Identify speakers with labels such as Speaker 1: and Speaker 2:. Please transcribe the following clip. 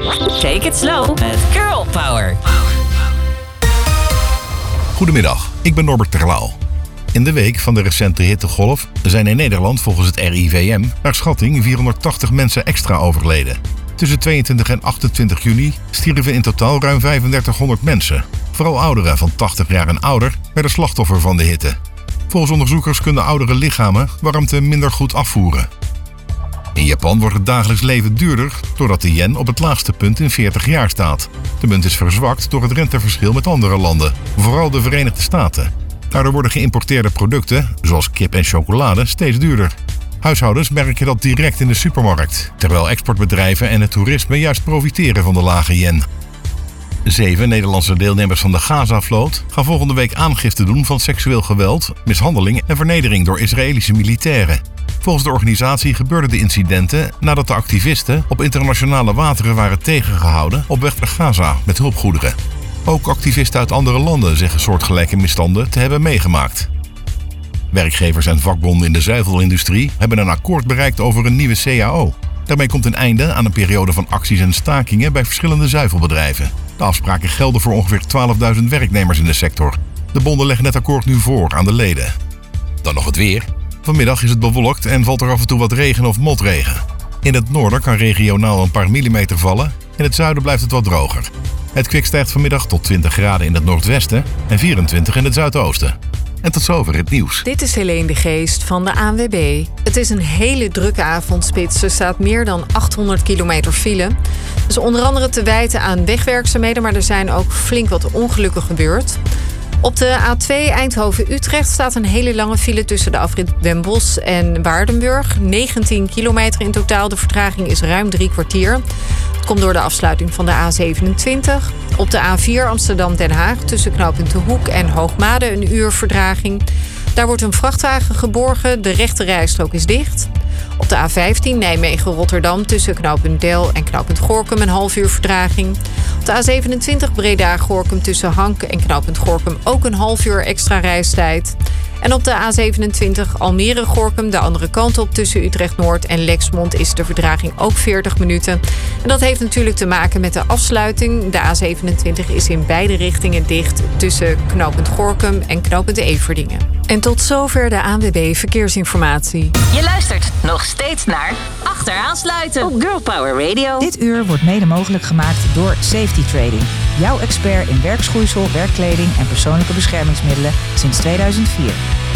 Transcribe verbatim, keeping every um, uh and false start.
Speaker 1: Take it slow met Girl Power.
Speaker 2: Goedemiddag, ik ben Norbert Terlouw. In de week van de recente hittegolf zijn in Nederland volgens het R I V M naar schatting vierhonderdtachtig mensen extra overleden. Tussen tweeëntwintig en achtentwintig juni stierven in totaal ruim vijfendertighonderd mensen. Vooral ouderen van tachtig jaar en ouder werden slachtoffer van de hitte. Volgens onderzoekers kunnen oudere lichamen warmte minder goed afvoeren. In Japan wordt het dagelijks leven duurder doordat de yen op het laagste punt in veertig jaar staat. De munt is verzwakt door het renteverschil met andere landen, vooral de Verenigde Staten. Daardoor worden geïmporteerde producten, zoals kip en chocolade, steeds duurder. Huishoudens merken dat direct in de supermarkt, terwijl exportbedrijven en het toerisme juist profiteren van de lage yen. Zeven Nederlandse deelnemers van de Gaza-vloot gaan volgende week aangifte doen van seksueel geweld, mishandeling en vernedering door Israëlische militairen. Volgens de organisatie gebeurden de incidenten nadat de activisten op internationale wateren waren tegengehouden op weg naar Gaza met hulpgoederen. Ook activisten uit andere landen zeggen soortgelijke misstanden te hebben meegemaakt. Werkgevers en vakbonden in de zuivelindustrie hebben een akkoord bereikt over een nieuwe C A O. Daarmee komt een einde aan een periode van acties en stakingen bij verschillende zuivelbedrijven. De afspraken gelden voor ongeveer twaalfduizend werknemers in de sector. De bonden leggen het akkoord nu voor aan de leden. Dan nog het weer. Vanmiddag is het bewolkt en valt er af en toe wat regen of motregen. In het noorden kan regionaal een paar millimeter vallen. In het zuiden blijft het wat droger. Het kwik stijgt vanmiddag tot twintig graden in het noordwesten en vierentwintig in het zuidoosten. En tot zover het nieuws.
Speaker 3: Dit is Helene de Geest van de A N W B. Het is een hele drukke avondspits. Er staat meer dan achthonderd kilometer file. Dat is onder andere te wijten aan wegwerkzaamheden, maar er zijn ook flink wat ongelukken gebeurd. Op de A twee Eindhoven-Utrecht staat een hele lange file tussen de afrit Den Bosch en Waardenburg. negentien kilometer in totaal. De vertraging is ruim drie kwartier. Het komt door de afsluiting van de A zevenentwintig. Op de A vier Amsterdam-Den Haag tussen knooppunt De Hoek en Hoogmade een uur vertraging. Daar wordt een vrachtwagen geborgen. De rechte rijstrook is dicht. Op de A vijftien Nijmegen-Rotterdam tussen knooppunt Del en knooppunt Gorinchem een half uur vertraging. Op de A zevenentwintig Breda-Gorinchem tussen Hank en knooppunt Gorinchem ook een half uur extra reistijd. En op de A zevenentwintig Almere-Gorinchem de andere kant op tussen Utrecht-Noord en Lexmond is de vertraging ook veertig minuten. En dat heeft natuurlijk te maken met de afsluiting. De A zevenentwintig is in beide richtingen dicht tussen knooppunt Gorinchem en knooppunt Everdingen. En tot zover de A N W B Verkeersinformatie.
Speaker 1: Je luistert nog steeds naar Achteraansluiten op Girl Power Radio.
Speaker 4: Dit uur wordt mede mogelijk gemaakt door Safety Trading. Jouw expert in werkschoeisel, werkkleding en persoonlijke beschermingsmiddelen sinds tweeduizend vier.